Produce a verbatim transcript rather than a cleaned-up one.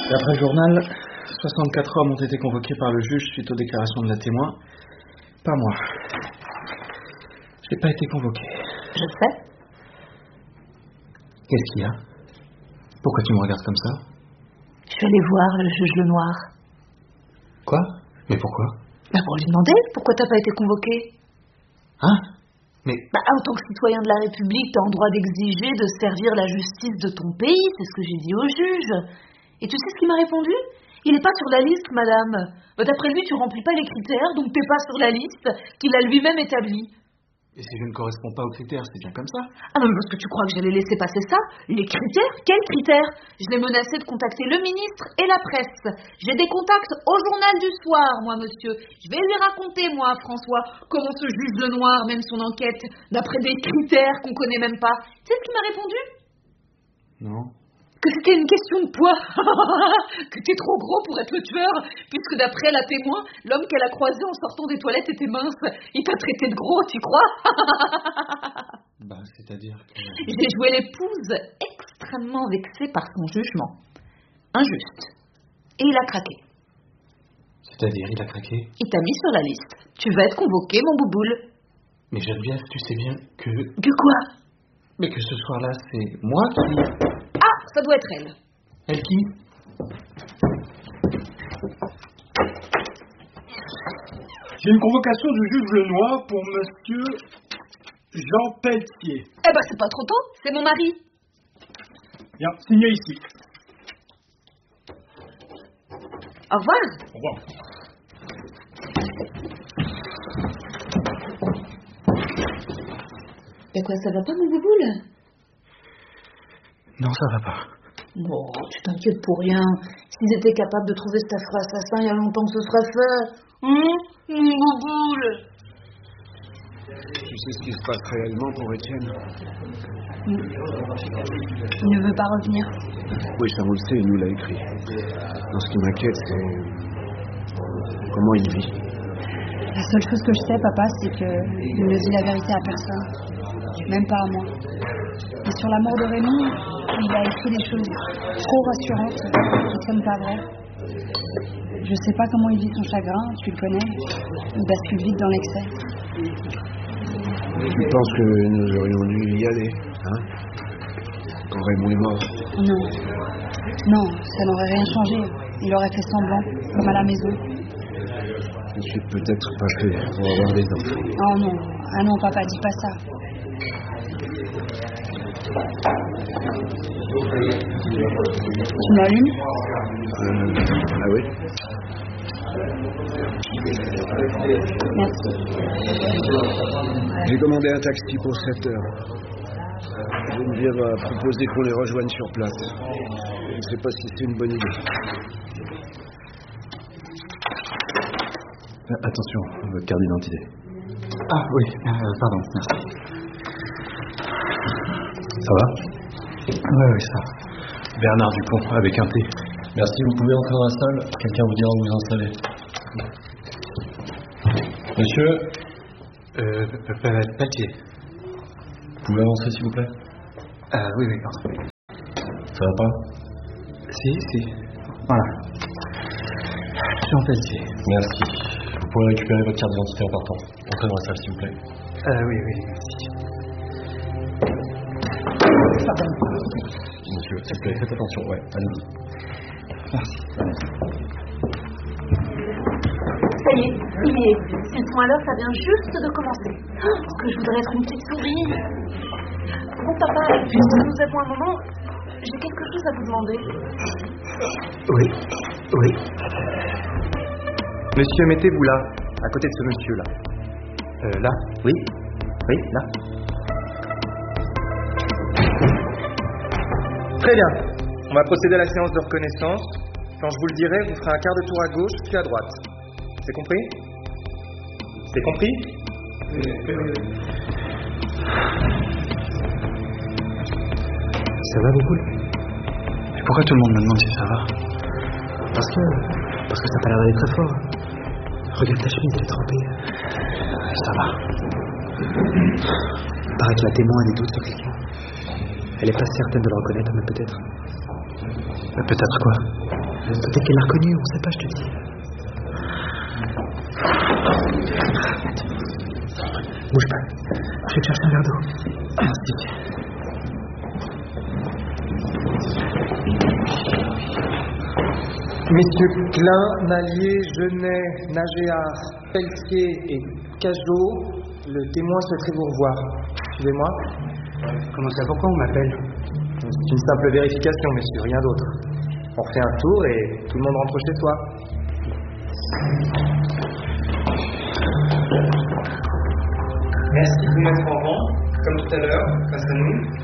D'après le journal, soixante-quatre hommes ont été convoqués par le juge suite aux déclarations de la témoin. Pas moi. Je n'ai pas été convoqué. Je sais. Qu'est-ce qu'il y a? Pourquoi tu me regardes comme ça? Je suis allée voir le juge Lenoir. Quoi? Mais pourquoi? Bah pour lui demander pourquoi t'as pas été convoqué. Hein? Mais... Bah en tant que citoyen de la République, t'as en droit d'exiger de servir la justice de ton pays, c'est ce que j'ai dit au juge. Et tu sais ce qu'il m'a répondu? Il n'est pas sur la liste, madame. Bah, d'après lui, tu remplis pas les critères, donc t'es pas sur la liste qu'il a lui-même établie. Et si je ne corresponds pas aux critères, c'est bien comme ça? Ah non, mais parce que tu crois que j'allais laisser passer ça? Les critères? Quels critères? Je l'ai menacé de contacter le ministre et la presse. J'ai des contacts au journal du soir, moi, monsieur. Je vais lui raconter, moi, François, comment ce juge Lenoir mène son enquête d'après des critères qu'on connaît même pas. Tu sais ce qu'il m'a répondu? Non. Que c'était une question de poids, que t'es trop gros pour être le tueur, puisque d'après la témoin, l'homme qu'elle a croisé en sortant des toilettes était mince. Il t'a traité de gros, tu crois? Bah, c'est-à-dire que... J'ai joué l'épouse extrêmement vexée par son jugement. Injuste. Et il a craqué. C'est-à-dire, il a craqué? Il t'a mis sur la liste. Tu vas être convoqué, mon bouboule. Mais Geneviève, tu sais bien que... Que quoi? Mais que ce soir-là, c'est moi qui... Ah, ça doit être elle. Elle qui? J'ai une convocation du juge Lenoir pour monsieur Jean Pelletier. Eh ben, c'est pas trop tôt, c'est mon mari. Bien, signé ici. Au revoir. Au revoir. Et quoi, ça va pas, mon bouboule? Non, ça va pas. Bon, tu t'inquiètes pour rien. S'ils étaient capables de trouver cet affreux assassin, il y a longtemps que ce serait fait. Hum, mon bouboule. Tu sais ce qui se passe réellement pour Étienne? Hum. Il ne veut pas revenir. Oui, ça on le sait, il nous l'a écrit. Non, ce qui m'inquiète, c'est comment il vit. La seule chose que je sais, papa, c'est qu'il ne dit la vérité à personne. Même pas à moi. Et sur la mort de Raymond, il a écrit des choses trop rassurantes qui ne sont pas vraies. Je sais pas comment il vit son chagrin, tu le connais. Il bascule vite dans l'excès. Tu penses que nous aurions dû y aller, hein? Quand Raymond est mort? Non. Non, ça n'aurait rien changé. Il aurait fait semblant, comme à la maison. Je suis peut-être pas fait pour avoir des enfants. Oh non, ah non, papa, dis pas ça. Tu m'allumes? Euh, ah oui? Merci. J'ai commandé un taxi pour sept heures. Geneviève a proposé qu'on les rejoigne sur place. Je ne sais pas si c'est une bonne idée. Attention, votre carte d'identité. Ah oui, euh, pardon, merci. Ça va? Oui, oui, ça. Bernard Dupont, avec un T. Merci, vous pouvez entrer dans la salle. Quelqu'un vous dira où vous installer. Monsieur? Euh, Pelletier. Vous pouvez avancer, s'il vous plaît? Euh, oui, oui, pardon. Ça va pas? Si, si. Voilà. Jean Pelletier. Merci. Vous pourrez récupérer votre carte d'identité en partant. Entrez dans la salle, s'il vous plaît. Euh, oui, oui, merci. Pardon. Monsieur, s'il vous plaît, faites attention. Ouais, allez-y. Merci. Ça y est, il y est. C'est le point là, ça vient juste de commencer. Oh, que je voudrais être une petite souris. Bon, papa, puisque nous avons un moment, j'ai quelque chose à vous demander. Oui, oui. Monsieur, mettez-vous là, à côté de ce monsieur-là. Euh, là, oui, oui, là. Très bien. On va procéder à la séance de reconnaissance. Quand je vous le dirai, vous ferez un quart de tour à gauche, puis à droite. C'est compris? C'est compris? Ça va beaucoup? Mais pourquoi tout le monde me demande si ça va? Parce que... Parce que ça t'a l'air d'aller très fort. Regarde ta chemise, elle est trempée. Ça va. Il paraît que la témoin a des doutes sur quelqu'un. Elle est pas certaine de le reconnaître, mais peut-être. Mais peut-être quoi? Peut-être qu'elle l'a reconnu, on sait pas, je te dis. Bouge pas. Je vais te chercher un verre d'eau. Merci. Messieurs Klein, Nallier, Genet, Nagéard, Pelletier et Cajot, le témoin souhaiterait vous revoir. Suivez-moi. Comment ça, pourquoi on m'appelle? C'est une simple vérification, messieurs, rien d'autre. On fait un tour et tout le monde rentre chez soi. Merci de vous mettre en rang, comme tout à l'heure, face à nous.